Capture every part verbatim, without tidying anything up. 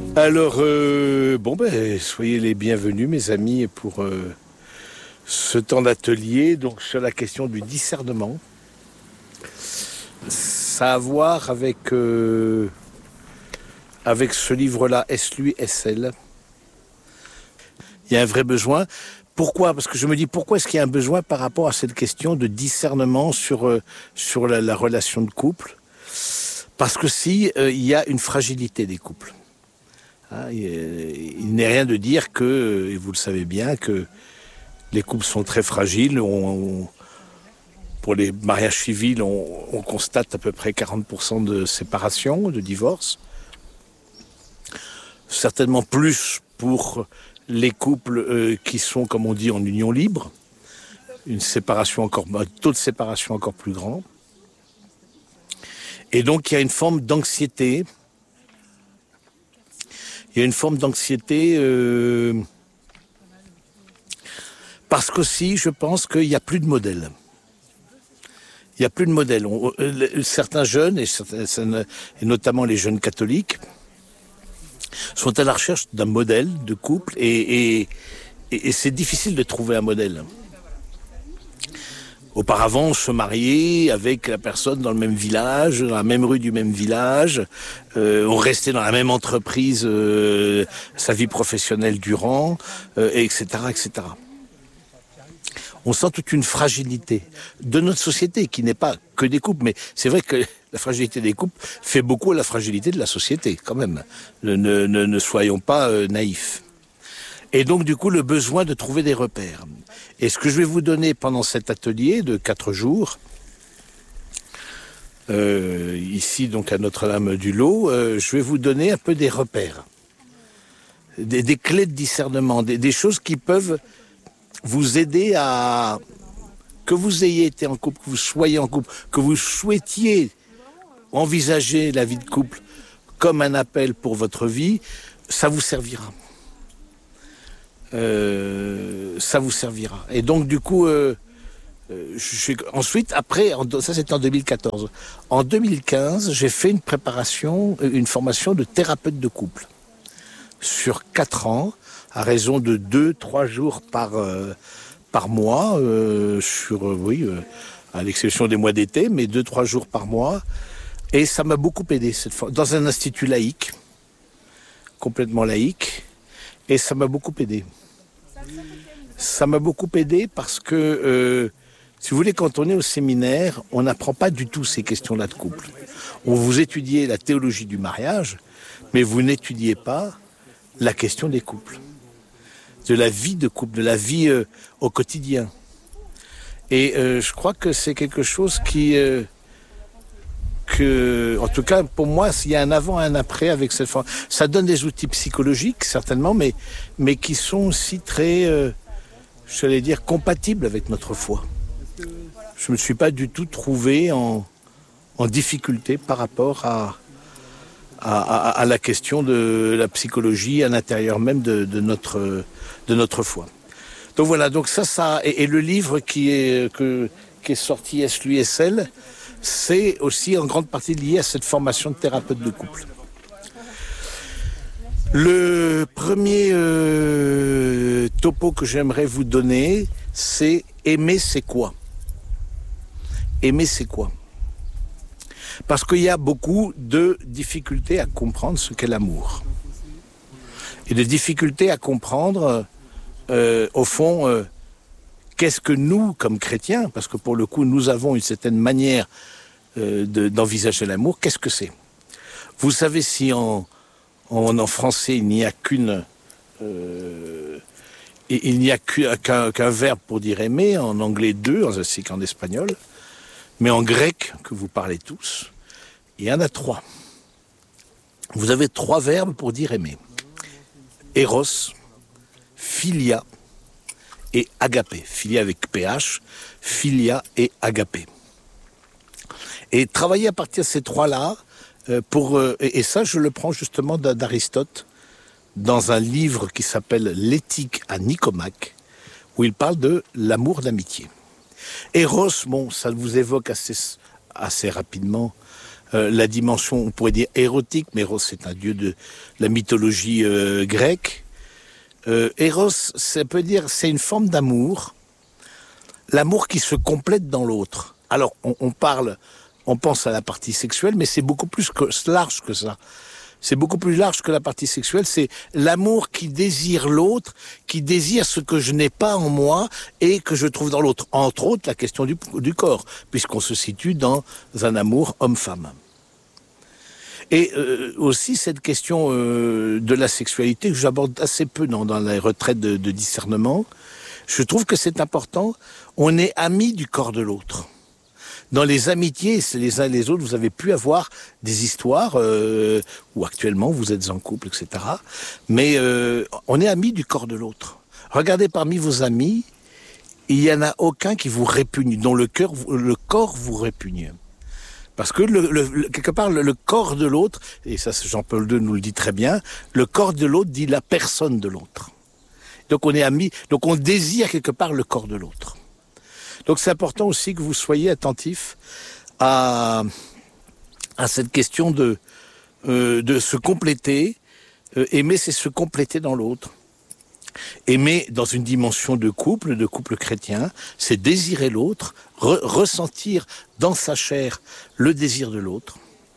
Alors, euh, bon ben, soyez les bienvenus, mes amis, pour euh, ce temps d'atelier, donc sur la question du discernement. Ça a à voir avec, euh, avec ce livre-là, Est-ce lui, est-ce elle ? Il y a un vrai besoin. Pourquoi ? Parce que je me dis, pourquoi est-ce qu'il y a un besoin par rapport à cette question de discernement sur, euh, sur la, la relation de couple ? Parce que si, euh, il y a une fragilité des couples. Hein, il, il n'est rien de dire que, et vous le savez bien, que les couples sont très fragiles. On, on, pour les mariages civils, on, on constate à peu près quarante pour cent de séparation, de divorce. Certainement plus pour les couples euh, qui sont, comme on dit, en union libre. Une séparation encore, un taux de séparation encore plus grand. Et donc, il y a une forme d'anxiété. Il y a une forme d'anxiété euh, parce qu'aussi, je pense qu'il n'y a plus de modèle. Il n'y a plus de modèle. On, certains jeunes, et, certains, et notamment les jeunes catholiques, sont à la recherche d'un modèle de couple et, et, et, et c'est difficile de trouver un modèle. Auparavant, on se mariait avec la personne dans le même village, dans la même rue du même village. Euh, on restait dans la même entreprise euh, sa vie professionnelle durant, euh, et cetera, et cetera. On sent toute une fragilité de notre société, qui n'est pas que des couples, mais c'est vrai que la fragilité des couples fait beaucoup à la fragilité de la société, quand même. Ne, ne, ne soyons pas euh, naïfs. Et donc, du coup, le besoin de trouver des repères. Et ce que je vais vous donner pendant cet atelier de quatre jours, euh, ici, donc, à Notre-Dame-du-Lot, euh, je vais vous donner un peu des repères, des, des clés de discernement, des, des choses qui peuvent vous aider à... que vous ayez été en couple, que vous soyez en couple, que vous souhaitiez envisager la vie de couple comme un appel pour votre vie, ça vous servira. Euh, ça vous servira. Et donc du coup, euh, je, ensuite, après, en, ça c'était en deux mille quatorze. En deux mille quinze, j'ai fait une préparation, une formation de thérapeute de couple sur quatre ans, à raison de deux, trois jours par euh, par mois, euh, sur euh, oui, euh, à l'exception des mois d'été, mais deux, trois jours par mois. Et ça m'a beaucoup aidé cette fois, dans un institut laïque, complètement laïque, et ça m'a beaucoup aidé. Ça m'a beaucoup aidé parce que, euh, si vous voulez, quand on est au séminaire, on n'apprend pas du tout ces questions-là de couple. On vous étudiez la théologie du mariage, mais vous n'étudiez pas la question des couples, de la vie de couple, de la vie euh, au quotidien. Et euh, je crois que c'est quelque chose qui... Euh, que, en tout cas, pour moi, il y a un avant et un après avec cette forme. Ça donne des outils psychologiques, certainement, mais, mais qui sont aussi très, euh, j'allais dire, compatibles avec notre foi. Je ne me suis pas du tout trouvé en, en difficulté par rapport à, à, à, à la question de la psychologie à l'intérieur même de, de, notre, de notre foi. Donc voilà, donc ça, ça et, et le livre qui est, que, qui est sorti, Est-ce lui, est-ce elle ? C'est aussi en grande partie lié à cette formation de thérapeute de couple. Le premier euh, topo que j'aimerais vous donner, c'est « Aimer, c'est quoi ?» Aimer, c'est quoi ? Parce qu'il y a beaucoup de difficultés à comprendre ce qu'est l'amour. Et de difficultés à comprendre, euh, au fond, euh, qu'est-ce que nous, comme chrétiens, parce que pour le coup, nous avons une certaine manière euh, de, d'envisager l'amour, qu'est-ce que c'est ? Vous savez, si en, en, en français, il n'y a qu'une... Euh, il n'y a qu'un, qu'un verbe pour dire aimer, en anglais deux, ainsi qu'en espagnol, mais en grec, que vous parlez tous, il y en a trois. Vous avez trois verbes pour dire aimer. Eros, philia, et agapé, philia avec P H, philia et agapé. Et travailler à partir de ces trois-là, euh, pour, euh, et, et ça je le prends justement d'Aristote, dans un livre qui s'appelle L'éthique à Nicomaque, où il parle de l'amour d'amitié. Eros, bon, ça vous évoque assez, assez rapidement euh, la dimension, on pourrait dire érotique, mais Eros c'est un dieu de la mythologie euh, grecque. Euh, Eros, ça peut dire, c'est une forme d'amour, l'amour qui se complète dans l'autre. Alors, on, on parle, on pense à la partie sexuelle, mais c'est beaucoup plus que, large que ça. C'est beaucoup plus large que la partie sexuelle, c'est l'amour qui désire l'autre, qui désire ce que je n'ai pas en moi et que je trouve dans l'autre. Entre autres, la question du, du corps, puisqu'on se situe dans un amour homme-femme. Et euh, aussi cette question euh, de la sexualité que j'aborde assez peu dans, dans les retraites de, de discernement, je trouve que c'est important, on est amis du corps de l'autre. Dans les amitiés, c'est les uns et les autres, vous avez pu avoir des histoires euh, où actuellement vous êtes en couple, et cetera. Mais euh, on est amis du corps de l'autre. Regardez parmi vos amis, il n'y en a aucun qui vous répugne, dont le, cœur, le corps vous répugne. Parce que le, le, quelque part, le, le corps de l'autre, et ça Jean-Paul deux nous le dit très bien, le corps de l'autre dit la personne de l'autre. Donc on est amis, donc on désire quelque part le corps de l'autre. Donc c'est important aussi que vous soyez attentifs à, à cette question de, euh, de se compléter. Euh, aimer, c'est se compléter dans l'autre. Aimer dans une dimension de couple, de couple chrétien, c'est désirer l'autre, re- ressentir dans sa chair le désir de l'autre.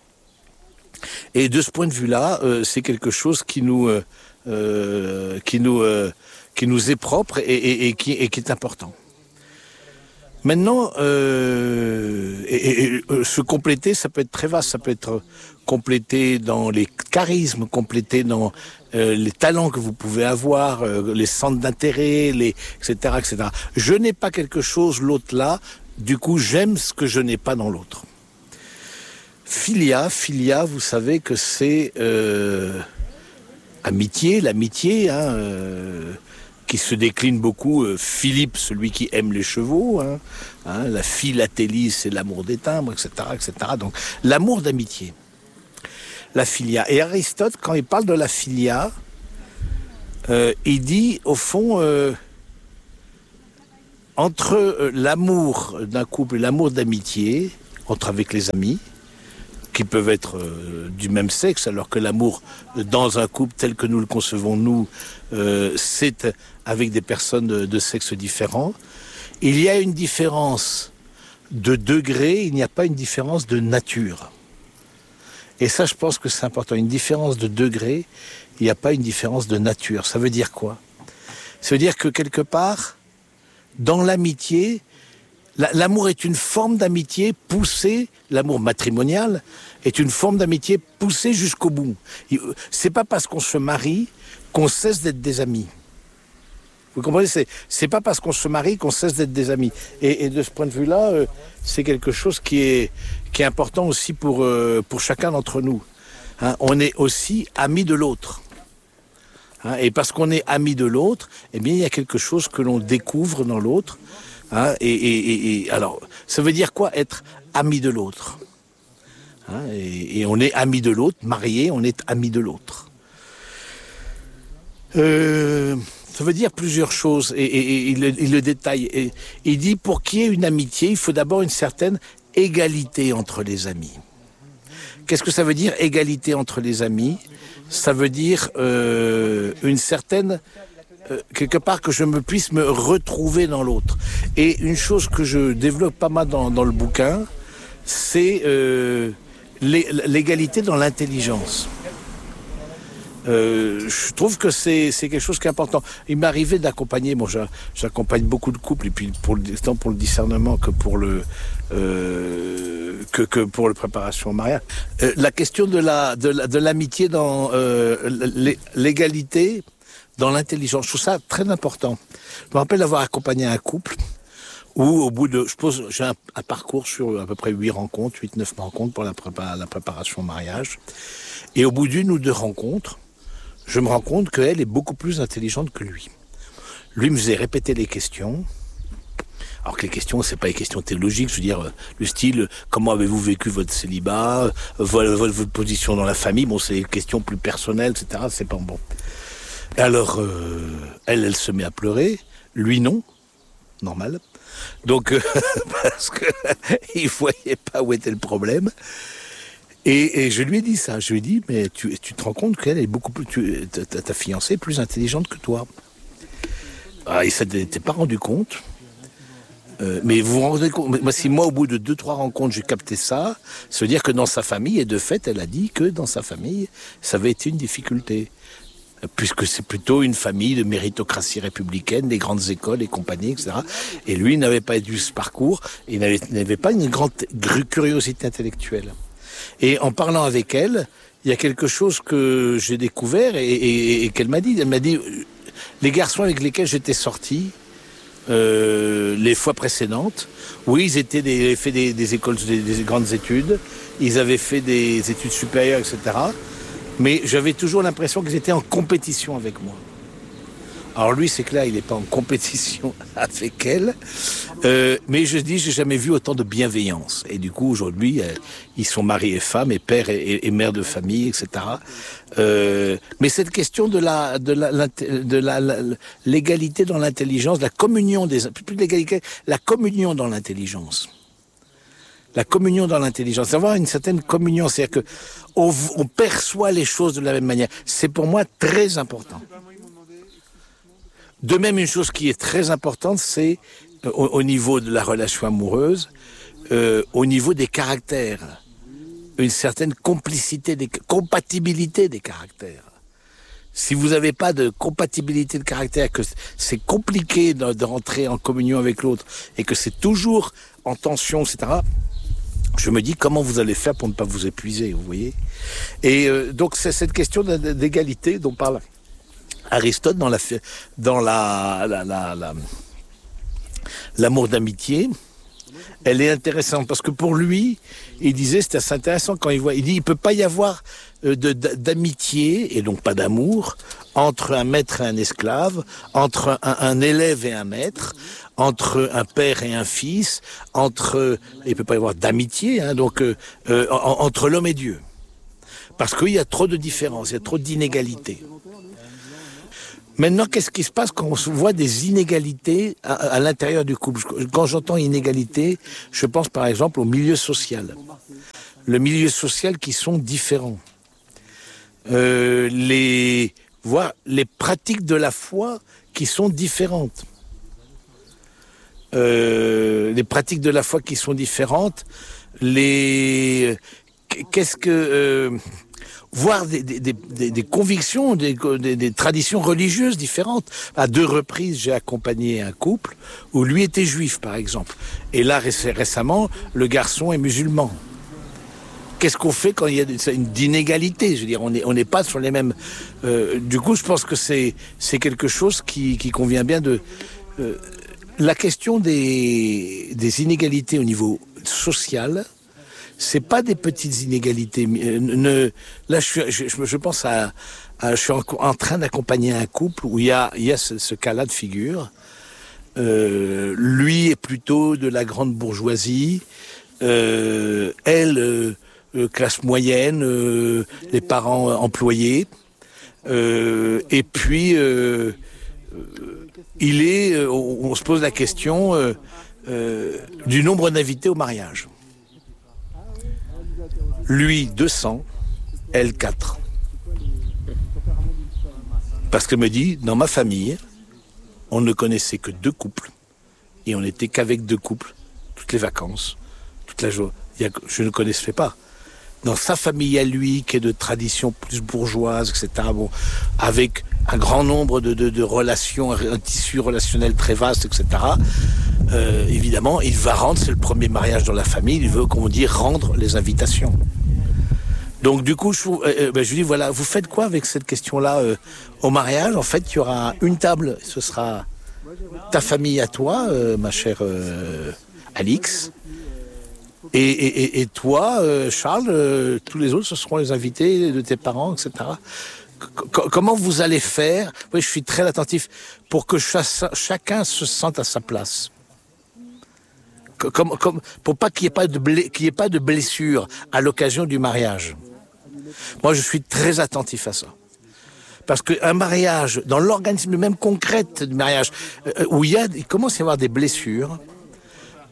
Et de ce point de vue-là, euh, c'est quelque chose qui nous, euh, euh, qui nous, euh, qui nous est propre et, et, et, qui, et qui est important. Maintenant, euh, et, et, et, se compléter, ça peut être très vaste, ça peut être complété dans les charismes, complété dans euh, les talents que vous pouvez avoir, euh, les centres d'intérêt, les, et cetera, et cetera. Je n'ai pas quelque chose, l'autre là, du coup j'aime ce que je n'ai pas dans l'autre. Philia, philia, vous savez que c'est euh, amitié, l'amitié, hein, euh, qui se décline beaucoup. Euh, Philippe, celui qui aime les chevaux, hein, hein, la philatélie, c'est l'amour des timbres, et cetera, et cetera. Donc l'amour d'amitié, la philia. Et Aristote, quand il parle de la philia, euh, il dit au fond euh, entre euh, l'amour d'un couple et l'amour d'amitié, entre avec les amis, qui peuvent être euh, du même sexe, alors que l'amour euh, dans un couple tel que nous le concevons, nous, euh, c'est avec des personnes de, de sexe différents. Il y a une différence de degré, il n'y a pas une différence de nature. Et ça, je pense que c'est important. Une différence de degré, il n'y a pas une différence de nature. Ça veut dire quoi? Ça veut dire que quelque part, dans l'amitié, l'amour est une forme d'amitié poussée, l'amour matrimonial est une forme d'amitié poussée jusqu'au bout. C'est pas parce qu'on se marie qu'on cesse d'être des amis. Vous comprenez? C'est, c'est pas parce qu'on se marie qu'on cesse d'être des amis. Et, et de ce point de vue-là, euh, c'est quelque chose qui est, qui est important aussi pour, euh, pour chacun d'entre nous. Hein, on est aussi amis de l'autre. Hein, et parce qu'on est amis de l'autre, eh bien, il y a quelque chose que l'on découvre dans l'autre. Hein, et, et, et, et alors, ça veut dire quoi être ami de l'autre? Hein, et, et on est ami de l'autre, marié, on est ami de l'autre. Euh, ça veut dire plusieurs choses, et, et, et il, le, il le détaille. Et, il dit, pour qu'il y ait une amitié, il faut d'abord une certaine égalité entre les amis. Qu'est-ce que ça veut dire, égalité entre les amis? Ça veut dire euh, une certaine... Euh, quelque part que je me puisse me retrouver dans l'autre. Et une chose que je développe pas mal dans, dans le bouquin, c'est euh, l'égalité dans l'intelligence. Euh, je trouve que c'est c'est quelque chose qui est important. Il m'est arrivé d'accompagner, bon, j'accompagne beaucoup de couples, et puis pour le, tant pour le discernement que pour le euh, que que pour la préparation au mariage. Euh, la question de la de la, de l'amitié dans euh, l'égalité dans l'intelligence, je trouve ça très important. Je me rappelle d'avoir accompagné un couple où, au bout de, je pose, j'ai un, un parcours sur à peu près huit rencontres, huit, neuf rencontres pour la, prépa, la préparation au mariage. Et au bout d'une ou deux rencontres, je me rends compte qu'elle est beaucoup plus intelligente que lui. Lui me faisait répéter les questions. Alors que les questions, c'est pas les questions théologiques, je veux dire, le style, comment avez-vous vécu votre célibat, votre, votre position dans la famille, bon, c'est des questions plus personnelles, et cetera, c'est pas bon. Alors, euh, elle, elle se met à pleurer, lui non, normal. Donc, euh, parce que il voyait pas où était le problème. Et, et je lui ai dit ça. Je lui ai dit, mais tu, tu te rends compte qu'elle est beaucoup plus... Tu, ta, ta fiancée est plus intelligente que toi. Ah, il s'était pas rendu compte. Euh, mais vous vous rendez compte, moi, si moi, au bout de deux, trois rencontres, j'ai capté ça, ça veut dire que dans sa famille, et de fait, elle a dit que dans sa famille, ça avait été une difficulté. Puisque c'est plutôt une famille de méritocratie républicaine, des grandes écoles et compagnie, et cetera. Et lui, il n'avait pas eu ce parcours, il n'avait, n'avait pas une grande curiosité intellectuelle. Et en parlant avec elle, il y a quelque chose que j'ai découvert et, et, et qu'elle m'a dit. Elle m'a dit, les garçons avec lesquels j'étais sorti, euh, les fois précédentes, oui, ils étaient des, ils avaient fait des, des écoles, des, des grandes études, ils avaient fait des études supérieures, et cetera. Mais j'avais toujours l'impression qu'ils étaient en compétition avec moi. Alors lui, c'est que là, il n'est pas en compétition avec elle. Euh, mais je dis, j'ai jamais vu autant de bienveillance. Et du coup, aujourd'hui, euh, ils sont mari et femme, et père et, et, et mère de famille, et cetera. Euh, mais cette question de la, de la, de la, la l'égalité dans l'intelligence, la communion des, plus de l'égalité, la communion dans l'intelligence. La communion dans l'intelligence, avoir une certaine communion, c'est-à-dire que on, on perçoit les choses de la même manière. C'est pour moi très important. De même, une chose qui est très importante, c'est euh, au, au niveau de la relation amoureuse, euh, au niveau des caractères, une certaine complicité, des, compatibilité des caractères. Si vous n'avez pas de compatibilité de caractère, que c'est compliqué de, de rentrer en communion avec l'autre et que c'est toujours en tension, et cetera, je me dis comment vous allez faire pour ne pas vous épuiser, vous voyez. Et euh, donc c'est cette question d'égalité dont parle Aristote dans la dans la, la, la, la l'amour d'amitié. Elle est intéressante parce que pour lui, il disait, c'était assez intéressant quand il voit, il dit, il peut pas y avoir de, d'amitié et donc pas d'amour entre un maître et un esclave, entre un, un élève et un maître, entre un père et un fils, entre, il peut pas y avoir d'amitié, hein, donc euh, euh, entre l'homme et Dieu, parce qu'il y a trop de différences, il y a trop d'inégalités. Maintenant, qu'est-ce qui se passe quand on voit des inégalités à, à l'intérieur du couple? Quand j'entends inégalité, je pense par exemple au milieu social. Le milieu social qui sont différents. Euh, les, voire les pratiques de la foi qui sont différentes. Euh, les pratiques de la foi qui sont différentes. Les, qu'est-ce que... Euh, voire des, des, des, des convictions, des, des, des traditions religieuses différentes. À deux reprises, j'ai accompagné un couple où lui était juif, par exemple. Et là, récemment, le garçon est musulman. Qu'est-ce qu'on fait quand il y a une inégalité? Je veux dire, on n'est on n'est pas sur les mêmes... Euh, du coup, je pense que c'est c'est quelque chose qui, qui convient bien de... Euh, la question des, des inégalités au niveau social... C'est pas des petites inégalités. Ne, là, je, suis, je, je pense à, à, je suis en, en train d'accompagner un couple où il y a, il y a ce, ce cas-là de figure. Euh, lui est plutôt de la grande bourgeoisie, euh, elle euh, classe moyenne, euh, les parents employés, euh, et puis euh, il est. On, on se pose la question euh, euh, du nombre d'invités au mariage. Lui, deux cents, elle, quatre. Parce qu'elle me dit, dans ma famille, on ne connaissait que deux couples. Et on n'était qu'avec deux couples, toutes les vacances, toute la journée. Je ne connaissais pas. Dans sa famille à lui, qui est de tradition plus bourgeoise, et cetera, bon, avec un grand nombre de, de, de relations, un tissu relationnel très vaste, et cetera, euh, évidemment, il va rendre, c'est le premier mariage dans la famille, il veut, comme on dit, rendre les invitations. Donc du coup, je, euh, ben, je lui dis, voilà, vous faites quoi avec cette question-là euh, au mariage? En fait, il y aura une table, ce sera ta famille à toi, euh, ma chère euh, Alix, et, et, et toi, euh, Charles, euh, tous les autres, ce seront les invités de tes parents, et cetera. C- comment vous allez faire? Oui, je suis très attentif pour que ch- chacun se sente à sa place. Comme, comme, pour pas qu'il n'y ait pas de bla- qu'il y ait pas de blessure à l'occasion du mariage. Moi, je suis très attentif à ça. Parce qu'un mariage, dans l'organisme même concret du mariage, euh, où il, y a, il commence à y avoir des blessures,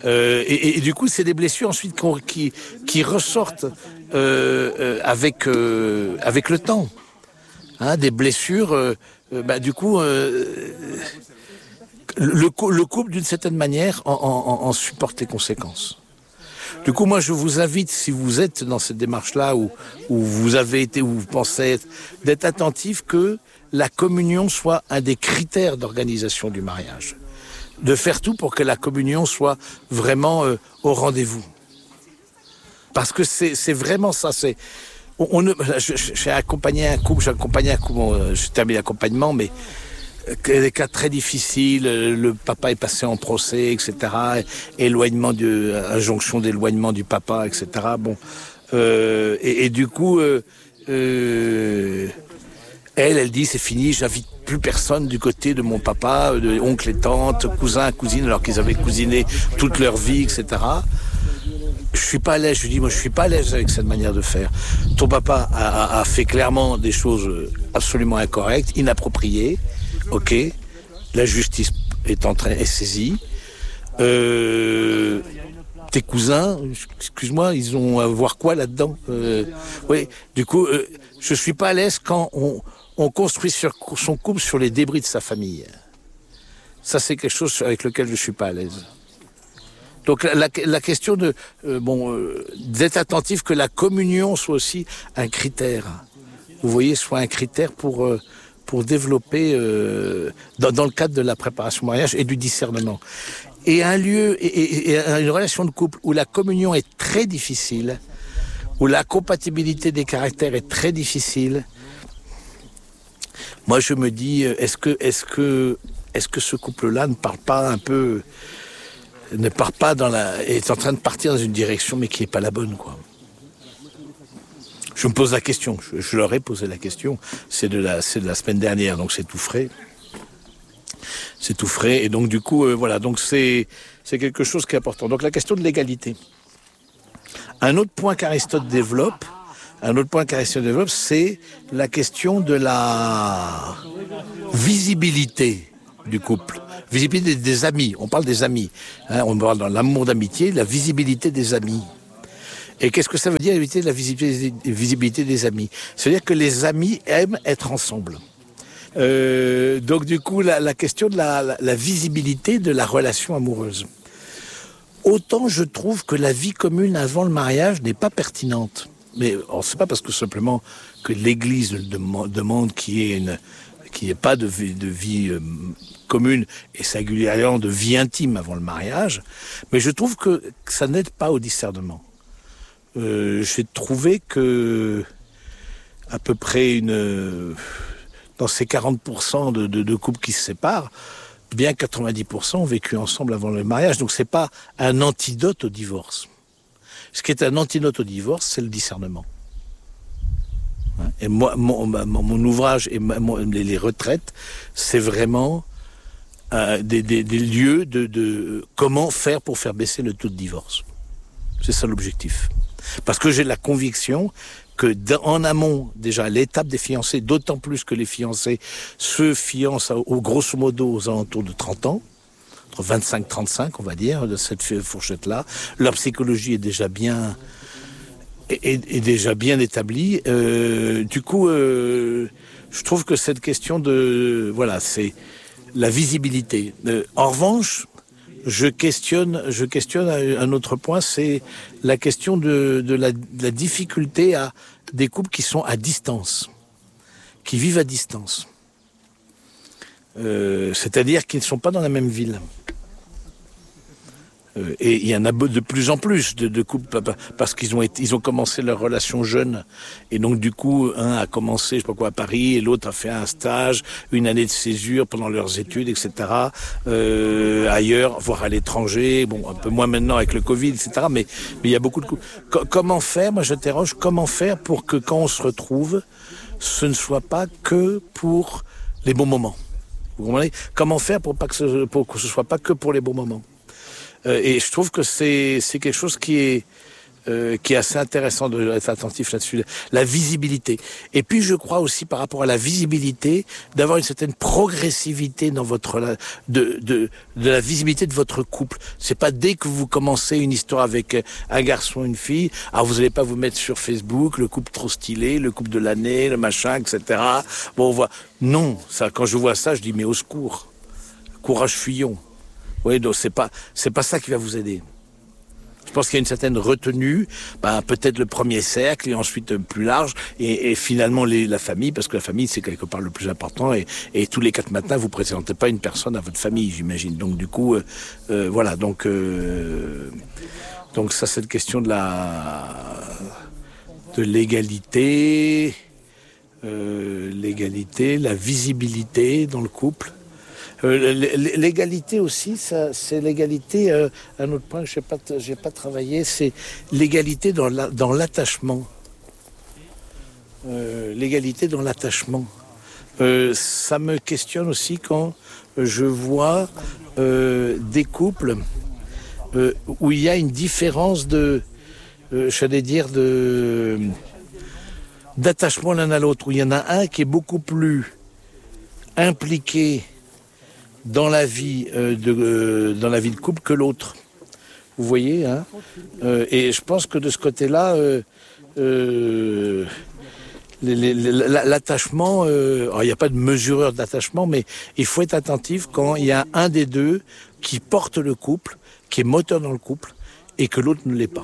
Euh, et, et du coup, c'est des blessures ensuite qui, qui ressortent euh, euh, avec, euh, avec le temps. Hein, des blessures, euh, euh, bah, du coup, euh, le, le couple, d'une certaine manière, en, en, en supporte les conséquences. Du coup, moi, je vous invite, si vous êtes dans cette démarche-là, où, où vous avez été, où vous pensez être, d'être attentif que la communion soit un des critères d'organisation du mariage. De faire tout pour que la communion soit vraiment euh, au rendez-vous. Parce que c'est, c'est vraiment ça. C'est, on, on, je, je, j'ai accompagné un couple, j'ai accompagné un couple, bon, je termine l'accompagnement, mais des cas très difficiles, le papa est passé en procès, et cetera. Éloignement du, injonction d'éloignement du papa, et cetera. Bon, euh, et, et du coup, euh, euh, elle, elle dit c'est fini, j'invite plus personne du côté de mon papa, de oncle et tante, cousins, cousines, alors qu'ils avaient cousiné toute leur vie, et cetera. Je suis pas à l'aise, je lui dis, moi je suis pas à l'aise avec cette manière de faire. Ton papa a, a, a fait clairement des choses absolument incorrectes, inappropriées. Ok, la justice est en train, est saisie. Euh, tes cousins, excuse-moi, ils ont à voir quoi là-dedans euh, Oui, du coup, euh, je suis pas à l'aise quand on, on construit sur son couple sur les débris de sa famille. Ça, c'est quelque chose avec lequel je suis pas à l'aise. Donc la, la, la question de euh, bon euh, d'être attentif que la communion soit aussi un critère. Vous voyez, soit un critère pour euh, pour développer euh, dans, dans le cadre de la préparation au mariage et du discernement. Et un lieu et, et, et une relation de couple où la communion est très difficile, où la compatibilité des caractères est très difficile. Moi, je me dis, est-ce que est-ce que est-ce que ce couple-là ne parle pas un peu ne part pas dans la, est en train de partir dans une direction mais qui est pas la bonne, quoi. Je me pose la question, je, je leur ai posé la question, c'est de la, c'est de la semaine dernière, donc c'est tout frais. C'est tout frais, et donc du coup, euh, voilà, donc c'est, c'est quelque chose qui est important. Donc la question de l'égalité. Un autre point qu'Aristote développe, un autre point qu'Aristote développe, c'est la question de la visibilité du couple. Visibilité des amis, on parle des amis, hein, on parle dans l'amour d'amitié, la visibilité des amis. Et qu'est-ce que ça veut dire, éviter la visibilité, visibilité des amis ? C'est-à-dire que les amis aiment être ensemble. Euh, donc du coup, la, la question de la, la, la visibilité de la relation amoureuse. Autant je trouve que la vie commune avant le mariage n'est pas pertinente. Mais c'est pas parce que simplement que l'Église demande qu'il y ait une... qu'il n'y ait pas de vie, de vie euh, commune et singulièrement de vie intime avant le mariage, mais je trouve que ça n'aide pas au discernement. Euh, j'ai trouvé que à peu près une dans ces quarante pour cent de, de, de couples qui se séparent, bien quatre-vingt-dix pour cent ont vécu ensemble avant le mariage, donc c'est pas un antidote au divorce. Ce qui est un antidote au divorce, c'est le discernement. Et moi, mon, mon, mon ouvrage et ma, mon, les retraites, c'est vraiment euh, des, des, des lieux de, de comment faire pour faire baisser le taux de divorce. C'est ça l'objectif. Parce que j'ai la conviction que en amont, déjà, l'étape des fiancés, d'autant plus que les fiancés se fiancent au, grosso modo aux alentours de trente ans, entre vingt-cinq et trente-cinq, on va dire, de cette fourchette-là. Leur psychologie est déjà bien... Est, est déjà bien établi. Euh, du coup, euh, je trouve que cette question de... Voilà, c'est la visibilité. Euh, en revanche, je questionne, je questionne un autre point, c'est la question de, de, la, de la difficulté à des couples qui sont à distance, qui vivent à distance. Euh, c'est-à-dire qu'ils ne sont pas dans la même ville. Euh, et il y en a de plus en plus de, de couples parce qu'ils ont été, ils ont commencé leur relation jeune et donc du coup un a commencé je sais pas quoi à Paris et l'autre a fait un stage, une année de césure pendant leurs études, et cetera. Euh, ailleurs, voire à l'étranger, bon un peu moins maintenant avec le Covid, et cetera. Mais mais il y a beaucoup de couples. Co- comment faire ? Moi j'interroge comment faire pour que quand on se retrouve, ce ne soit pas que pour les bons moments. Vous comprenez ? Comment faire pour pas que ce, pour que ce soit pas que pour les bons moments ? Euh, et je trouve que c'est, c'est quelque chose qui est euh, qui est assez intéressant d'être attentif là-dessus, la visibilité. Et puis je crois aussi par rapport à la visibilité, d'avoir une certaine progressivité dans votre de de de la visibilité de votre couple. C'est pas dès que vous commencez une histoire avec un garçon, une fille, alors vous n'allez pas vous mettre sur Facebook le couple trop stylé, le couple de l'année, le machin, et cetera. Bon, on voit. Non, ça, quand je vois ça, je dis mais au secours, courage fuyons. Oui, donc c'est pas c'est pas ça qui va vous aider. Je pense qu'il y a une certaine retenue, ben, peut-être le premier cercle et ensuite plus large, et, et finalement les, la famille, parce que la famille c'est quelque part le plus important, et, et tous les quatre matins vous ne présentez pas une personne à votre famille, j'imagine. Donc du coup, euh, euh, voilà, donc euh, donc ça c'est une question de la de l'égalité, euh, l'égalité, la visibilité dans le couple. Euh, l'égalité aussi, ça, c'est l'égalité. Euh, un autre point que j'ai pas, j'ai pas travaillé, c'est l'égalité dans la, dans l'attachement. Euh, l'égalité dans l'attachement. Euh, ça me questionne aussi quand je vois euh, des couples euh, où il y a une différence de, euh, j'allais dire de d'attachement l'un à l'autre, où il y en a un qui est beaucoup plus impliqué dans la vie euh, de euh, dans la vie de couple que l'autre. Vous voyez, hein, euh, et je pense que de ce côté-là, euh, euh, les, les, l'attachement, euh, alors il n'y a pas de mesureur d'attachement, mais il faut être attentif quand il y a un des deux qui porte le couple, qui est moteur dans le couple, et que l'autre ne l'est pas.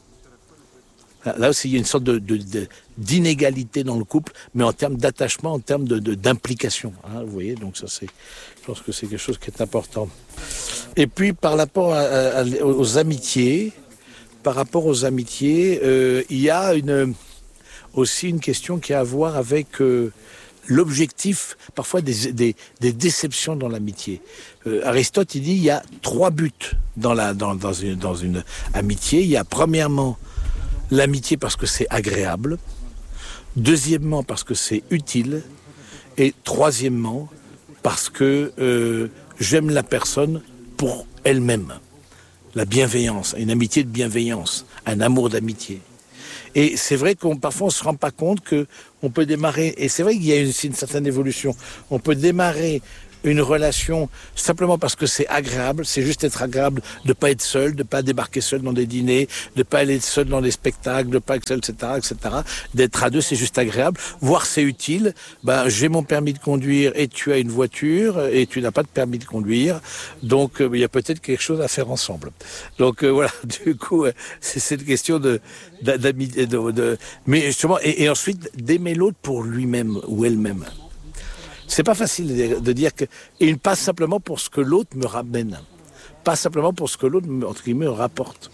Là aussi, il y a une sorte de, de, de, d'inégalité dans le couple, mais en termes d'attachement, en termes de, de, d'implication. Hein, vous voyez, donc ça, c'est, je pense que c'est quelque chose qui est important. Et puis, par rapport à, à, aux amitiés, par rapport aux amitiés, euh, il y a une, aussi une question qui a à voir avec euh, l'objectif, parfois des, des, des déceptions dans l'amitié. Euh, Aristote, il dit, il y a trois buts dans, la, dans, dans, une, dans une amitié. Il y a premièrement l'amitié parce que c'est agréable, deuxièmement parce que c'est utile, et troisièmement parce que euh, j'aime la personne pour elle-même. La bienveillance, une amitié de bienveillance, un amour d'amitié. Et c'est vrai qu'on parfois on se rend pas compte que on peut démarrer, et c'est vrai qu'il y a aussi une certaine évolution, on peut démarrer une relation simplement parce que c'est agréable, c'est juste être agréable de pas être seul, de pas débarquer seul dans des dîners, de pas aller seul dans des spectacles, de pas être seul, et cetera, et cetera. D'être à deux, c'est juste agréable. Voire c'est utile. Ben j'ai mon permis de conduire et tu as une voiture et tu n'as pas de permis de conduire, donc euh, il y a peut-être quelque chose à faire ensemble. Donc euh, voilà, du coup euh, c'est cette question de d'amitié, de, de, mais justement et, et ensuite d'aimer l'autre pour lui-même ou elle-même. C'est pas facile de dire que... Et pas simplement pour ce que l'autre me ramène. Pas simplement pour ce que l'autre, entre guillemets, me rapporte.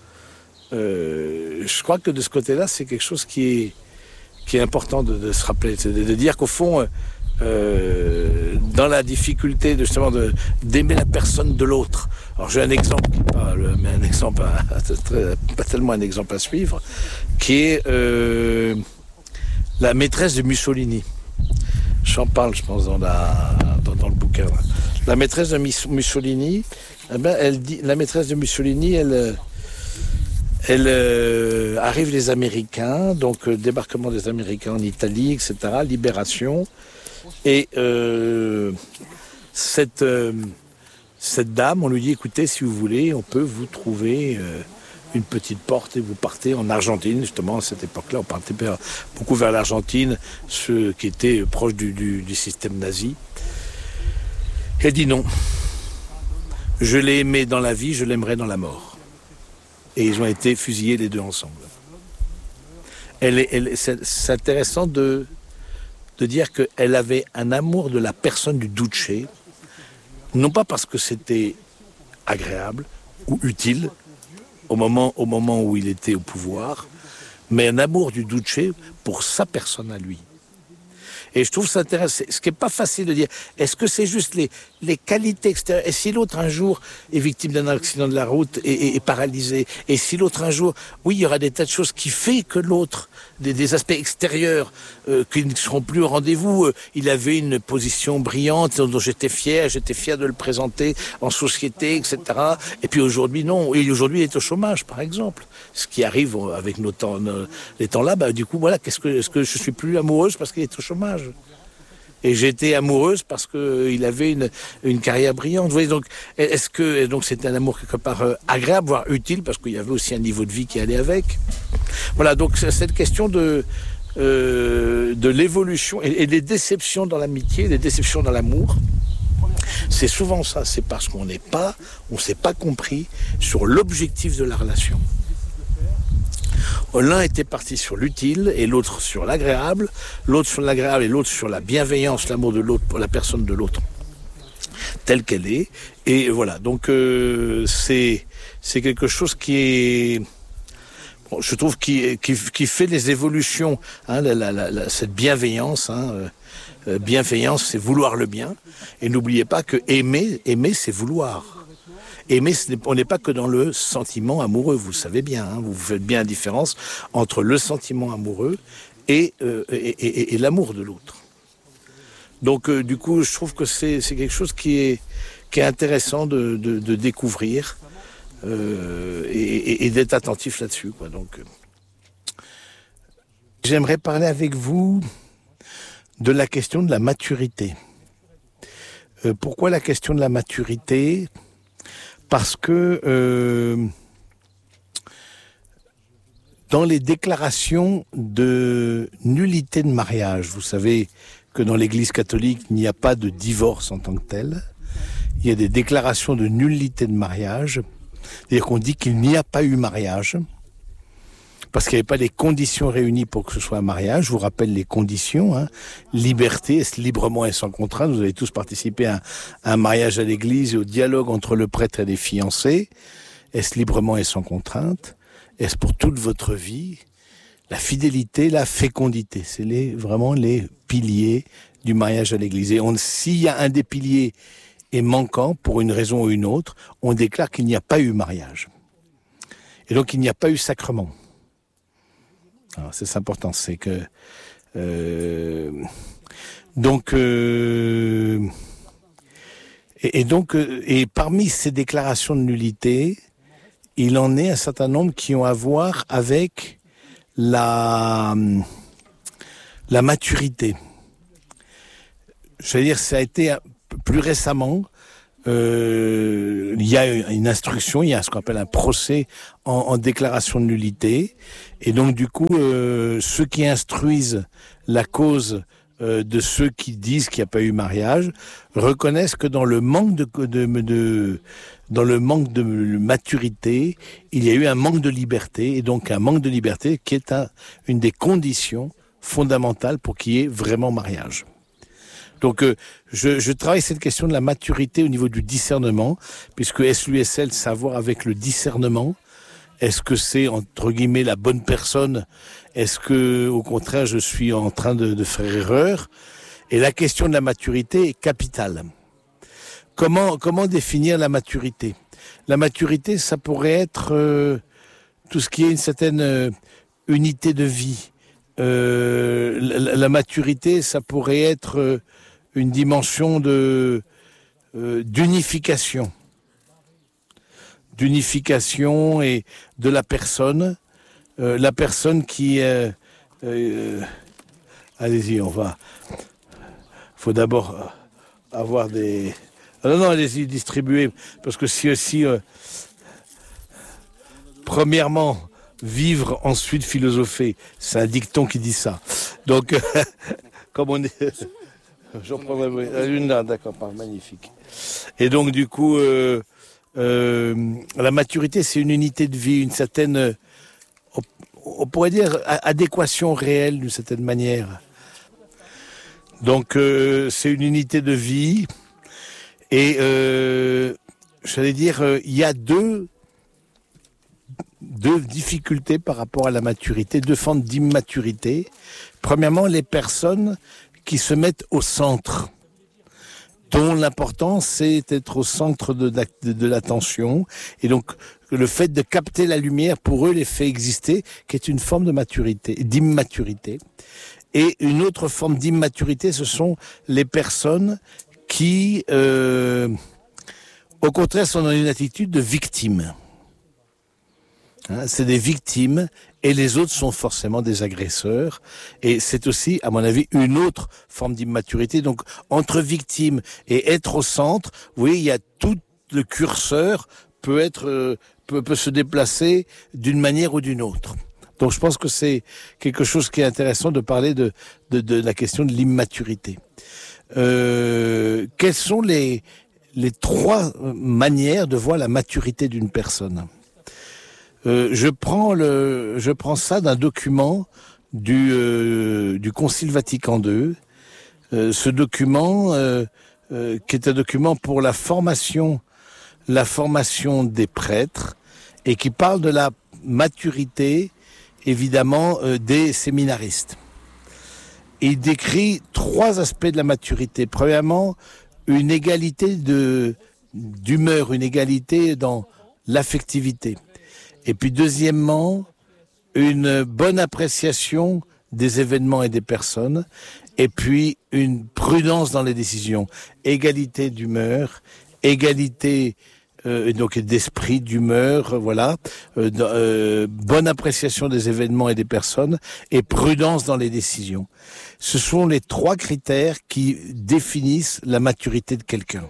Euh, je crois que de ce côté-là, c'est quelque chose qui est, qui est important de, de se rappeler. C'est de, de dire qu'au fond, euh, dans la difficulté de, justement de, d'aimer la personne de l'autre. Alors j'ai un exemple, pas, mais un exemple, pas tellement un exemple à suivre, qui est euh, la maîtresse de Mussolini. J'en parle, je pense, dans, la, dans, dans le bouquin. La maîtresse de Mussolini, eh ben, elle dit, la maîtresse de Mussolini, elle, elle euh, arrive les Américains, donc euh, débarquement des Américains en Italie, et cetera, libération, et euh, cette euh, cette dame, on lui dit, écoutez, si vous voulez, on peut vous trouver euh, une petite porte et vous partez en Argentine, justement, à cette époque-là, on partait beaucoup vers l'Argentine, ceux qui étaient proches du, du, du système nazi. Elle dit non. Je l'ai aimé dans la vie, je l'aimerai dans la mort. Et ils ont été fusillés les deux ensemble. Elle est, elle, c'est, c'est intéressant de, de dire qu'elle avait un amour de la personne du Duce, non pas parce que c'était agréable ou utile, Au moment, au moment où il était au pouvoir, mais un amour du Duce pour sa personne à lui. Et je trouve ça intéressant. Ce qui n'est pas facile de dire, est-ce que c'est juste les, les qualités extérieures? Et si l'autre un jour est victime d'un accident de la route et, et, et paralysé? Et si l'autre un jour, oui, il y aura des tas de choses qui fait que l'autre, des, des aspects extérieurs euh, qui ne seront plus au rendez-vous. Euh, il avait une position brillante dont j'étais fier, j'étais fier de le présenter en société, et cetera. Et puis aujourd'hui, non. Et aujourd'hui, il est au chômage, par exemple. Ce qui arrive avec nos temps, nos, les temps là, bah, du coup, voilà, qu'est-ce que, est-ce que je suis plus amoureuse parce qu'il est au chômage? Et j'étais amoureuse parce que il avait une, une carrière brillante. Vous voyez, donc, est-ce que, donc c'était un amour quelque part euh, agréable, voire utile, parce qu'il y avait aussi un niveau de vie qui allait avec. Voilà, donc cette question de, euh, de l'évolution et, et des déceptions dans l'amitié, des déceptions dans l'amour, c'est souvent ça. C'est parce qu'on n'est pas, on s'est pas compris sur l'objectif de la relation. L'un était parti sur l'utile et l'autre sur l'agréable, l'autre sur l'agréable et l'autre sur la bienveillance, l'amour de l'autre pour la personne de l'autre, telle qu'elle est. Et voilà, donc euh, c'est c'est quelque chose qui est, bon, je trouve, qui, qui qui fait les évolutions. Hein, la, la, la, cette bienveillance, hein, euh, bienveillance, c'est vouloir le bien. Et n'oubliez pas que aimer, aimer, c'est vouloir. Aimer, on n'est pas que dans le sentiment amoureux, vous le savez bien, hein, vous faites bien la différence entre le sentiment amoureux et, euh, et, et, et l'amour de l'autre. Donc euh, du coup, je trouve que c'est, c'est quelque chose qui est, qui est intéressant de, de, de découvrir euh, et, et, et d'être attentif là-dessus, quoi. Donc, euh, j'aimerais parler avec vous de la question de la maturité. Euh, pourquoi la question de la maturité ? Parce que euh, dans les déclarations de nullité de mariage, vous savez que dans l'Église catholique, il n'y a pas de divorce en tant que tel. Il y a des déclarations de nullité de mariage, c'est-à-dire qu'on dit qu'il n'y a pas eu mariage, parce qu'il n'y avait pas les conditions réunies pour que ce soit un mariage. Je vous rappelle les conditions, hein. Liberté, est-ce librement et sans contrainte. Vous avez tous participé à un, à un mariage à l'église et au dialogue entre le prêtre et les fiancés. Est-ce librement et sans contrainte? Est-ce pour toute votre vie? La fidélité, la fécondité, c'est les, vraiment les piliers du mariage à l'église. Et on, s'il y a un des piliers est manquant pour une raison ou une autre, on déclare qu'il n'y a pas eu mariage. Et donc il n'y a pas eu sacrement. Alors, c'est important, c'est que euh, donc euh, et, et donc euh, et parmi ces déclarations de nullité, il en est un certain nombre qui ont à voir avec la la maturité. Je veux dire, ça a été plus récemment. Euh, il y a une instruction, il y a ce qu'on appelle un procès en, en déclaration de nullité, et donc du coup euh, ceux qui instruisent la cause euh, de ceux qui disent qu'il n'y a pas eu mariage reconnaissent que dans le manque de, de, de dans le manque de maturité, il y a eu un manque de liberté, et donc un manque de liberté qui est un, une des conditions fondamentales pour qu'il y ait vraiment mariage. Donc, euh, je, je travaille cette question de la maturité au niveau du discernement, puisque S U S L, savoir avec le discernement, est-ce que c'est, entre guillemets, la bonne personne? Est-ce que, au contraire, je suis en train de, de faire erreur? Et la question de la maturité est capitale. Comment, comment définir la maturité? La maturité, ça pourrait être euh, tout ce qui est une certaine euh, unité de vie. Euh, la, la maturité, ça pourrait être... Euh, une dimension de euh, d'unification, d'unification et de la personne, euh, la personne qui, euh, euh, allez-y, on va, faut d'abord avoir des, ah non non, allez-y, distribuer, parce que si aussi, euh, premièrement, vivre, ensuite philosopher, c'est un dicton qui dit ça. Donc, comme on est J'en prendrai une là, d'accord, magnifique. Et donc du coup, euh, euh, la maturité, c'est une unité de vie, une certaine, on pourrait dire, adéquation réelle d'une certaine manière. Donc euh, c'est une unité de vie, et euh, j'allais dire, euh, il y a deux, deux difficultés par rapport à la maturité, deux formes d'immaturité. Premièrement, les personnes qui se mettent au centre, dont l'importance c'est d'être au centre de, de, de l'attention, et donc le fait de capter la lumière pour eux les fait exister, qui est une forme de maturité, d'immaturité. Et une autre forme d'immaturité, ce sont les personnes qui, euh, au contraire, sont dans une attitude de victime. Hein, c'est des victimes et les autres sont forcément des agresseurs. Et c'est aussi, à mon avis, une autre forme d'immaturité. Donc, entre victime et être au centre, vous voyez, il y a tout le curseur peut être, euh, peut, peut se déplacer d'une manière ou d'une autre. Donc, je pense que c'est quelque chose qui est intéressant de parler de, de, de la question de l'immaturité. Euh, quelles sont les, les trois manières de voir la maturité d'une personne ? Euh, je prends le, je prends ça d'un document du euh, du Concile Vatican deux. Euh, ce document, euh, euh, qui est un document pour la formation, la formation des prêtres, et qui parle de la maturité, évidemment, euh, des séminaristes. Il décrit trois aspects de la maturité. Premièrement, une égalité de d'humeur, une égalité dans l'affectivité. Et puis deuxièmement, une bonne appréciation des événements et des personnes. Et puis une prudence dans les décisions. Égalité d'humeur, égalité euh, donc d'esprit, d'humeur, voilà. Euh, euh, bonne appréciation des événements et des personnes. Et prudence dans les décisions. Ce sont les trois critères qui définissent la maturité de quelqu'un.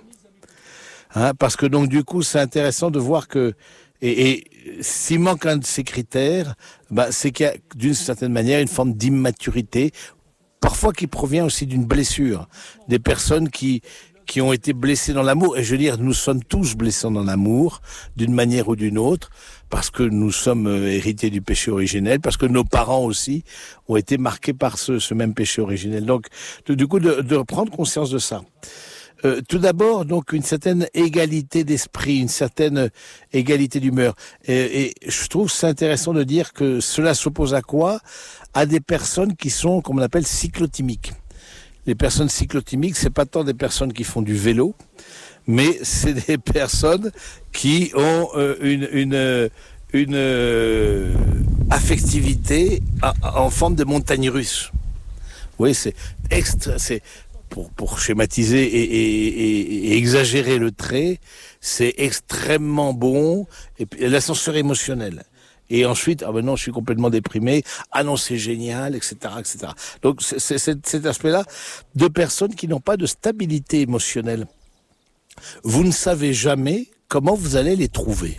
Hein, parce que donc du coup, c'est intéressant de voir que Et, et s'il manque un de ces critères, bah, c'est qu'il y a d'une certaine manière une forme d'immaturité, parfois qui provient aussi d'une blessure. Des personnes qui qui ont été blessées dans l'amour. Et je veux dire, nous sommes tous blessés dans l'amour, d'une manière ou d'une autre, parce que nous sommes héritiers du péché originel, parce que nos parents aussi ont été marqués par ce, ce même péché originel. Donc, de, du coup, de, de prendre conscience de ça. Euh, tout d'abord, donc, une certaine égalité d'esprit, une certaine égalité d'humeur. Et, et je trouve c'est intéressant de dire que cela s'oppose à quoi ? À des personnes qui sont, comme on appelle, cyclotimiques. Les personnes cyclotimiques, c'est pas tant des personnes qui font du vélo, mais c'est des personnes qui ont euh, une une une euh, affectivité à, à, en forme de montagne russe. Oui, c'est extra, c'est Pour, pour schématiser et, et, et, et exagérer le trait, c'est extrêmement bon. Et puis l'ascenseur émotionnel. Et ensuite, ah ben non, je suis complètement déprimé. Ah non, c'est génial, et cetera, et cetera. Donc c'est, c'est, c'est cet aspect-là de personnes qui n'ont pas de stabilité émotionnelle. Vous ne savez jamais comment vous allez les trouver.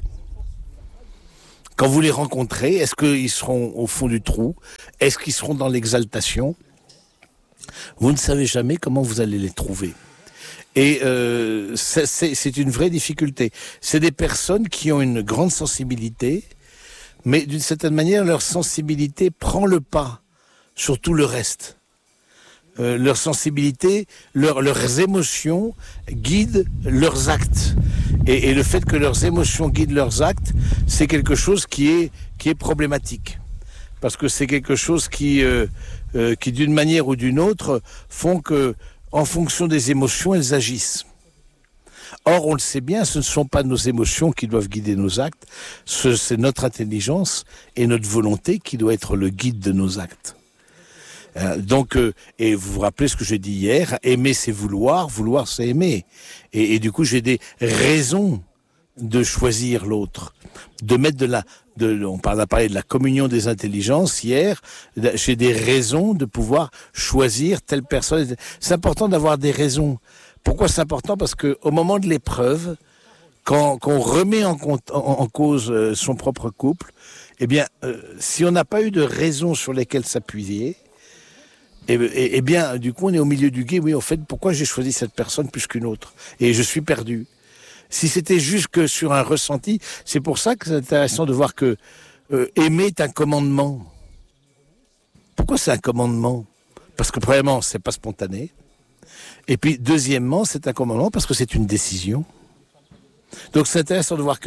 Quand vous les rencontrez, est-ce qu'ils seront au fond du trou ? Est-ce qu'ils seront dans l'exaltation ? Vous ne savez jamais comment vous allez les trouver. Et euh, c'est, c'est, c'est une vraie difficulté. C'est des personnes qui ont une grande sensibilité, mais d'une certaine manière, leur sensibilité prend le pas sur tout le reste. Euh, leur sensibilité, leur, leurs émotions guident leurs actes. Et, et le fait que leurs émotions guident leurs actes, c'est quelque chose qui est, qui est problématique. Parce que c'est quelque chose qui... Euh, Euh, qui d'une manière ou d'une autre font que, en fonction des émotions, elles agissent. Or, on le sait bien, ce ne sont pas nos émotions qui doivent guider nos actes, ce, c'est notre intelligence et notre volonté qui doit être le guide de nos actes. Euh, donc, euh, et vous vous rappelez ce que j'ai dit hier, aimer c'est vouloir, vouloir c'est aimer. Et, et du coup, j'ai des raisons de choisir l'autre, de mettre de la, de, on parle, a parlé de la communion des intelligences hier, j'ai des raisons de pouvoir choisir telle personne. C'est important d'avoir des raisons. Pourquoi c'est important ? Parce que au moment de l'épreuve, quand, quand on remet en, compte, en, en cause son propre couple, eh bien, euh, si on n'a pas eu de raisons sur lesquelles s'appuyer, eh, eh, eh bien, du coup, on est au milieu du gué. Oui, en fait, pourquoi j'ai choisi cette personne plus qu'une autre ? Et je suis perdu. Si c'était juste que sur un ressenti, c'est pour ça que c'est intéressant de voir que euh, aimer est un commandement. Pourquoi c'est un commandement ? Parce que premièrement, c'est pas spontané. Et puis deuxièmement, c'est un commandement parce que c'est une décision. Donc c'est intéressant de voir que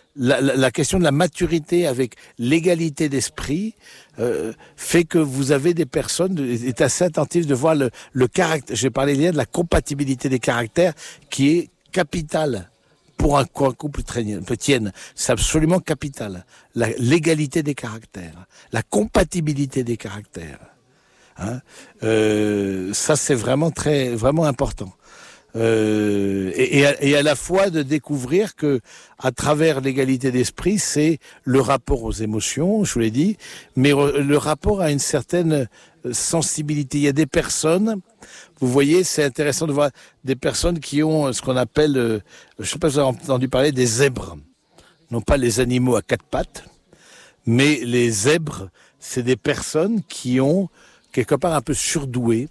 la, la, la question de la maturité avec l'égalité d'esprit euh, fait que vous avez des personnes, est assez attentif de voir le, le caractère, j'ai parlé hier de la compatibilité des caractères qui est capitale pour un, un couple tienne. C'est absolument capital. La, l'égalité des caractères, la compatibilité des caractères. Hein euh, ça c'est vraiment très, vraiment important. Euh, et, et, à, et à la fois de découvrir que à travers l'égalité d'esprit, c'est le rapport aux émotions, je vous l'ai dit, mais le rapport à une certaine sensibilité. Il y a des personnes, vous voyez, c'est intéressant de voir des personnes qui ont ce qu'on appelle, euh, je ne sais pas si vous avez entendu parler des zèbres, non pas les animaux à quatre pattes, mais les zèbres, c'est des personnes qui ont quelque part un peu surdouées,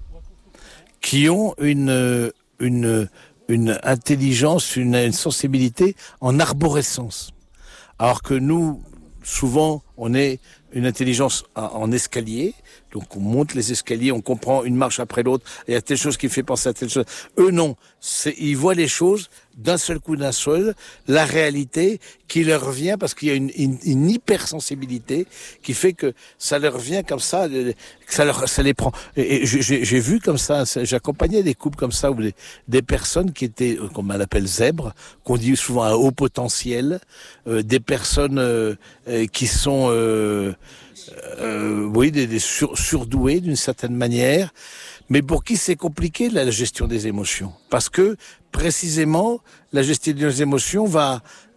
qui ont une une une intelligence, une, une sensibilité en arborescence. Alors que nous, souvent, on est une intelligence en escalier, donc on monte les escaliers, on comprend une marche après l'autre, il y a telle chose qui fait penser à telle chose. Eux non, c'est, ils voient les choses d'un seul coup, d'un seul, la réalité qui leur vient parce qu'il y a une, une, une hypersensibilité qui fait que ça leur vient comme ça, que ça, leur, ça les prend. Et, et j'ai, j'ai vu comme ça, j'accompagnais des couples comme ça, où des, des personnes qui étaient, comme on appelle zèbres, qu'on dit souvent à haut potentiel, euh, des personnes euh, euh, qui sont... Euh, Euh, oui, des, des sur, surdoués d'une certaine manière, mais pour qui c'est compliqué la, la gestion des émotions, parce que précisément la gestion des émotions va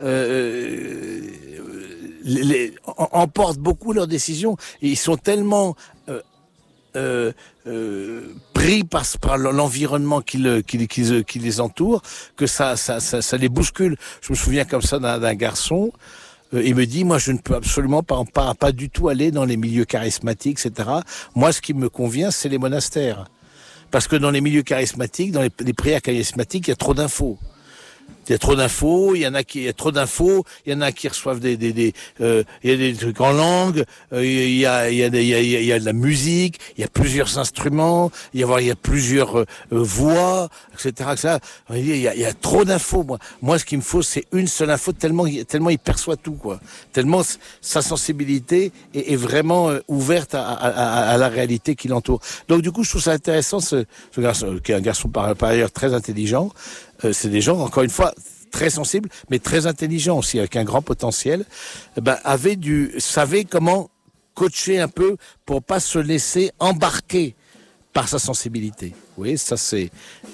euh, les, les, emporte beaucoup leurs décisions. Et ils sont tellement euh, euh, euh, pris par, par l'environnement qui, le, qui, qui, qui les entoure que ça, ça, ça, ça les bouscule. Je me souviens comme ça d'un, d'un garçon. Il me dit, moi, je ne peux absolument pas, pas, pas du tout aller dans les milieux charismatiques, et cetera. Moi, ce qui me convient, c'est les monastères. Parce que dans les milieux charismatiques, dans les, les prières charismatiques, il y a trop d'infos. Il y a trop d'infos, il y en a qui, il y a trop d'infos, il y en a qui reçoivent des, des, des, euh, il y a des trucs en langue, euh, il y a, il y a, il y a, il y a de la musique, il y a plusieurs instruments, il y a, il y a plusieurs euh, voix, et cetera, et cetera. Il y a, il y a trop d'infos, moi. Moi, ce qu'il me faut, c'est une seule info, tellement, tellement il perçoit tout, quoi. Tellement sa sensibilité est, est vraiment euh, ouverte à, à, à, à la réalité qui l'entoure. Donc, du coup, je trouve ça intéressant, ce, ce garçon, qui est un garçon par, par ailleurs très intelligent. Euh, c'est des gens, encore une fois, très sensibles, mais très intelligents aussi, avec un grand potentiel, ben, avaient du, savaient comment coacher un peu pour pas se laisser embarquer par sa sensibilité. Vous voyez, ça c'est...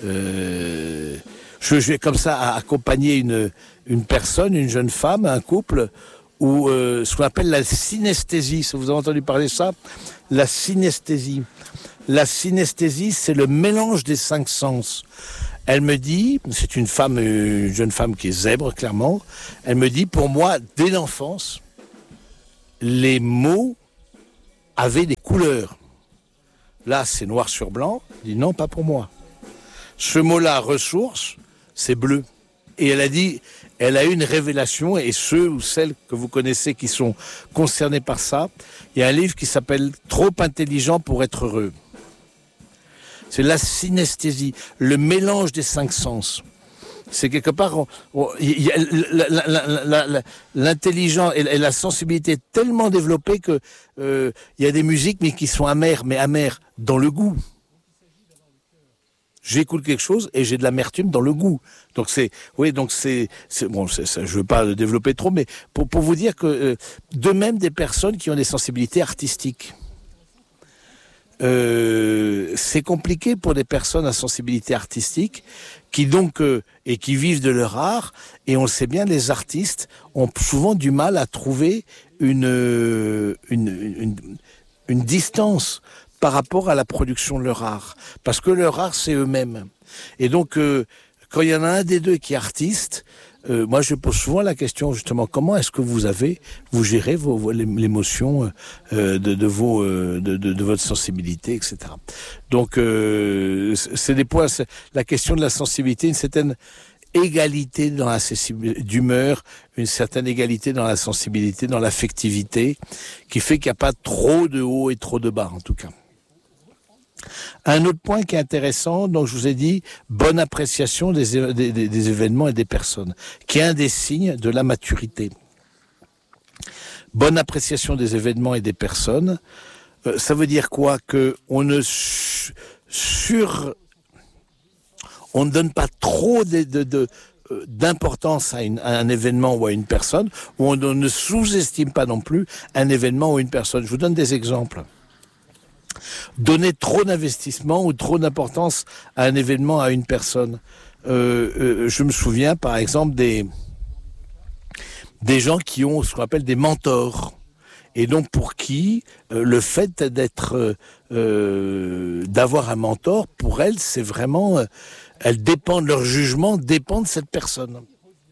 Euh, je, je vais comme ça accompagner une, une personne, une jeune femme, un couple, où euh, ce qu'on appelle la synesthésie. Si vous avez entendu parler de ça, la synesthésie. La synesthésie, c'est le mélange des cinq sens. Elle me dit, c'est une femme, une jeune femme qui est zèbre, clairement, elle me dit, pour moi, dès l'enfance, les mots avaient des couleurs. Là, c'est noir sur blanc. Elle dit, non, pas pour moi. Ce mot-là, ressource, c'est bleu. Et elle a dit, elle a eu une révélation, et ceux ou celles que vous connaissez qui sont concernés par ça, il y a un livre qui s'appelle « Trop intelligent pour être heureux ». C'est la synesthésie, le mélange des cinq sens. C'est quelque part, on, on, y a, la, la, la, la, la, l'intelligence et, et la sensibilité est tellement développée que euh, il y a des musiques mais qui sont amères, mais amères dans le goût. J'écoute quelque chose et j'ai de l'amertume dans le goût. Donc c'est, oui, donc c'est, c'est bon, c'est, ça, je veux pas le développer trop, mais pour, pour vous dire que euh, de même des personnes qui ont des sensibilités artistiques. Euh, c'est compliqué pour des personnes à sensibilité artistique qui donc euh, et qui vivent de leur art, et on le sait bien, les artistes ont souvent du mal à trouver une une, une, une distance par rapport à la production de leur art, parce que leur art c'est eux-mêmes. Et donc euh, quand il y en a un des deux qui est artiste, Euh, moi, je pose souvent la question, justement, comment est-ce que vous avez, vous gérez vos, vos, l'émotion euh, de, de, vos, euh, de, de, de votre sensibilité, et cetera. Donc, euh, c'est des points, c'est la question de la sensibilité, une certaine égalité dans la d'humeur, une certaine égalité dans la sensibilité, dans l'affectivité, qui fait qu'il n'y a pas trop de haut et trop de bas, en tout cas. Un autre point qui est intéressant, donc je vous ai dit, bonne appréciation des, des, des, des événements et des personnes, qui est un des signes de la maturité. Bonne appréciation des événements et des personnes, euh, ça veut dire quoi? Que on ne sur, on ne donne pas trop de, de, de d'importance à, une, à un événement ou à une personne, ou on ne sous-estime pas non plus un événement ou une personne. Je vous donne des exemples. Donner trop d'investissement ou trop d'importance à un événement, à une personne. Euh, euh, je me souviens par exemple des, des gens qui ont ce qu'on appelle des mentors. Et donc pour qui euh, le fait d'être, euh, d'avoir un mentor, pour elles, c'est vraiment, euh, elles dépendent, leur jugement dépend de cette personne.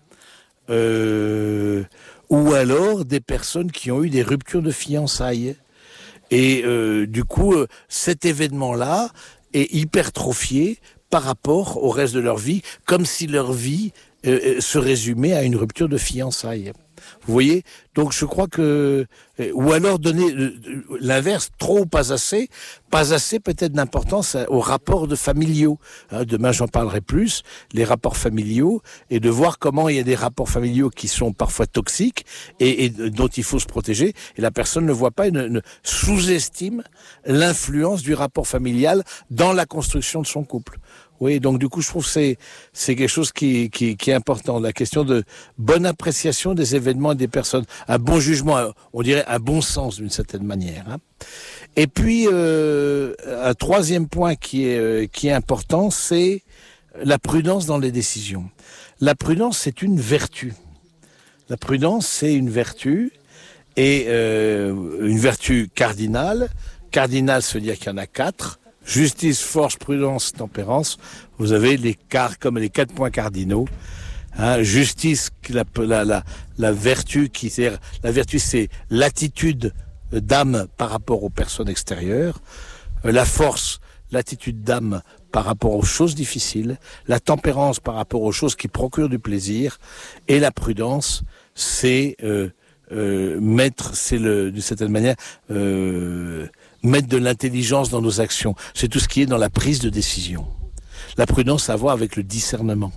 Euh, ou alors des personnes qui ont eu des ruptures de fiançailles. Et euh, du coup, euh, cet événement-là est hypertrophié par rapport au reste de leur vie, comme si leur vie euh, se résumait à une rupture de fiançailles. Vous voyez? Donc je crois que... Ou alors donner l'inverse, trop ou pas assez. Pas assez peut-être d'importance aux rapports de familiaux. Hein, demain j'en parlerai plus, les rapports familiaux, et de voir comment il y a des rapports familiaux qui sont parfois toxiques et, et dont il faut se protéger. Et la personne ne voit pas et ne, ne sous-estime l'influence du rapport familial dans la construction de son couple. Oui, donc du coup, je trouve que c'est, c'est quelque chose qui, qui, qui est important. La question de bonne appréciation des événements et des personnes. Un bon jugement, on dirait un bon sens d'une certaine manière. Hein. Et puis, euh, un troisième point qui est, euh, qui est important, c'est la prudence dans les décisions. La prudence, c'est une vertu. La prudence, c'est une vertu, et euh, une vertu cardinale. Cardinale, ça veut dire qu'il y en a quatre. Justice, force, prudence, tempérance. Vous avez les quarts, comme les quatre points cardinaux. Hein, justice, la, la, la, la vertu, qui c'est la vertu, c'est l'attitude d'âme par rapport aux personnes extérieures. La force, l'attitude d'âme par rapport aux choses difficiles. La tempérance par rapport aux choses qui procurent du plaisir. Et la prudence, c'est euh, euh, mettre, c'est le, d'une certaine manière. Euh, mettre de l'intelligence dans nos actions. C'est tout ce qui est dans la prise de décision. La prudence a à voir avec le discernement.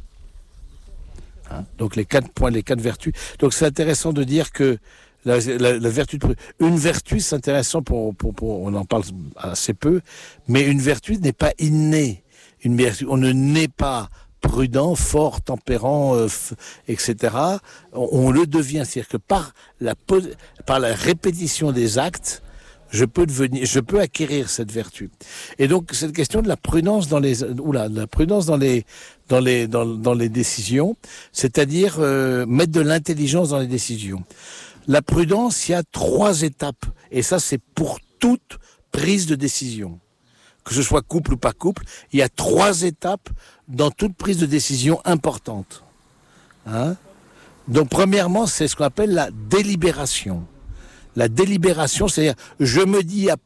Hein? Donc les quatre points, les quatre vertus. Donc c'est intéressant de dire que la, la, la vertu de une vertu, c'est intéressant pour, pour, pour, on en parle assez peu, mais une vertu n'est pas innée. Une vertu, on ne naît pas prudent, fort, tempérant, euh, et cetera. On, on le devient, c'est-à-dire que par la, par la répétition des actes, je peux devenir, je peux acquérir cette vertu. Et donc cette question de la prudence dans les, oula, de la prudence dans les, dans les, dans, dans les décisions, c'est-à-dire euh, mettre de l'intelligence dans les décisions. La prudence, il y a trois étapes, et ça c'est pour toute prise de décision, que ce soit couple ou pas couple. Il y a trois étapes dans toute prise de décision importante. Hein? Donc premièrement, c'est ce qu'on appelle la délibération. La délibération, c'est-à-dire, je me dis à